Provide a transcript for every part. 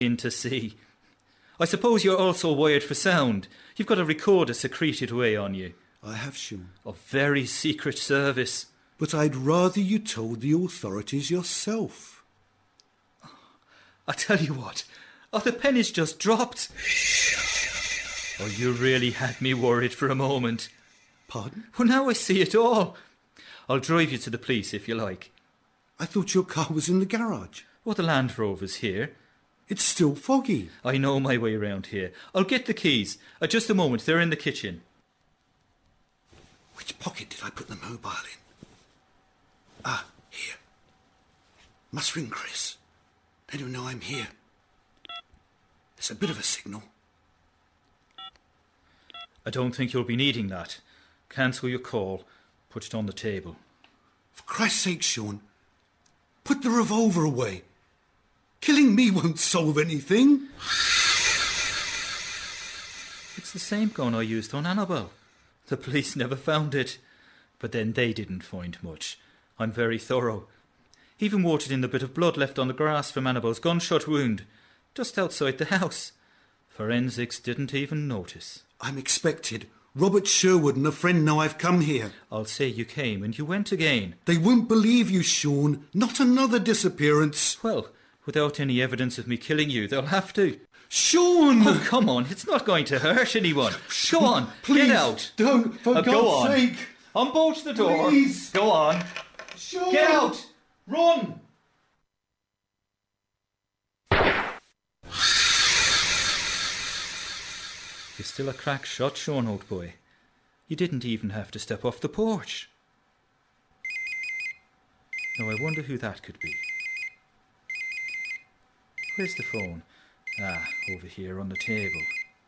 in to see. I suppose you're also wired for sound. You've got a recorder secreted away on you. I have, Sean. A very secret service. But I'd rather you told the authorities yourself. I tell you what, the penny's just dropped. Oh, you really had me worried for a moment. Pardon? Well, now I see it all. I'll drive you to the police if you like. I thought your car was in the garage. Well, the Land Rover's here. It's still foggy. I know my way around here. I'll get the keys. Just a moment, they're in the kitchen. Which pocket did I put the mobile in? Ah, here. Must ring Chris. Let him know I'm here. It's a bit of a signal. I don't think you'll be needing that. Cancel your call. Put it on the table. For Christ's sake, Sean, put the revolver away. Killing me won't solve anything. It's the same gun I used on Annabelle. The police never found it. But then they didn't find much. I'm very thorough. Even watered in the bit of blood left on the grass from Annabelle's gunshot wound, just outside the house. Forensics didn't even notice. I'm expected. Robert Sherwood and a friend know I've come here. I'll say you came and you went again. They won't believe you, Sean. Not another disappearance. Well, without any evidence of me killing you, they'll have to. Sean! Oh, come on. It's not going to hurt anyone. Go on. Please, get out. Don't, for God's sake. Unbolt the door. Please. Go on. Sean! Get out. Run. You're still a crack shot, Sean, old boy. You didn't even have to step off the porch. Now, I wonder who that could be. Where's the phone? Ah, over here on the table.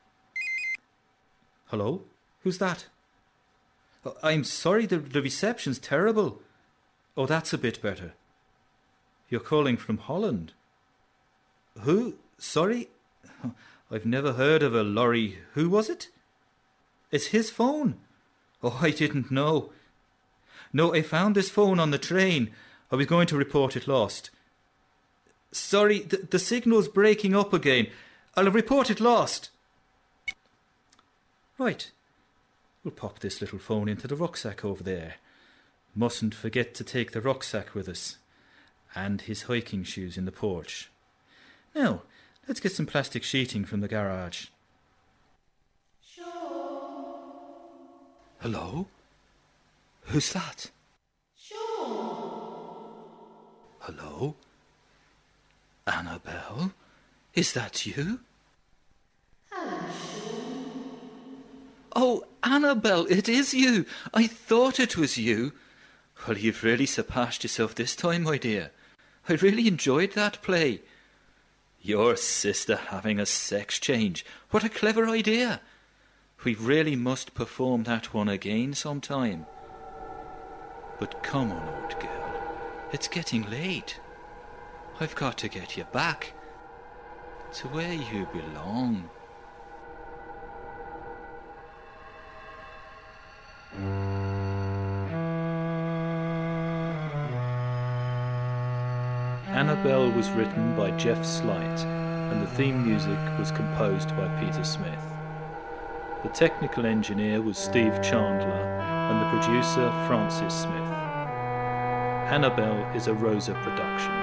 Hello? Who's that? Oh, I'm sorry, the reception's terrible. Oh, that's a bit better. You're calling from Holland. Who? Sorry? I've never heard of a lorry. Who was it? It's his phone. Oh, I didn't know. No, I found this phone on the train. I was going to report it lost. Sorry, the signal's breaking up again. I'll report it lost. Right. We'll pop this little phone into the rucksack over there. Mustn't forget to take the rucksack with us. And his hiking shoes in the porch. Now, let's get some plastic sheeting from the garage. Sean. Hello? Who's that? Sean. Hello? Annabelle? Is that you? Hello, Sean. Oh, Annabelle, it is you. I thought it was you. Well, you've really surpassed yourself this time, my dear. I really enjoyed that play. Your sister having a sex change. What a clever idea. We really must perform that one again sometime. But come on, old girl. It's getting late. I've got to get you back to where you belong. Annabelle was written by Jeff Slight, and the theme music was composed by Peter Smith. The technical engineer was Steve Chandler, and the producer Francis Smith. Annabelle is a Rosa production.